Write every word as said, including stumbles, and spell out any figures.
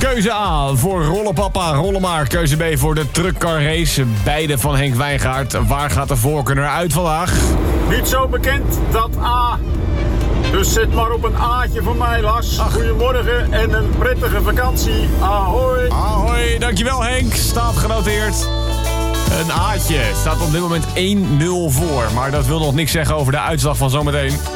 Keuze A voor Rollenpapa, Rollenmaar. Keuze B voor de Truckcar Race. Beide van Henk Wijngaard. Waar gaat de voorkeur naar uit vandaag? Niet zo bekend, dat A. Dus zet maar op een A'tje voor mij, Lars. Ach. Goedemorgen en een prettige vakantie. Ahoy. Ahoy, dankjewel Henk. Staat genoteerd. Een A'tje. Staat op dit moment één nul voor. Maar dat wil nog niks zeggen over de uitslag van zometeen.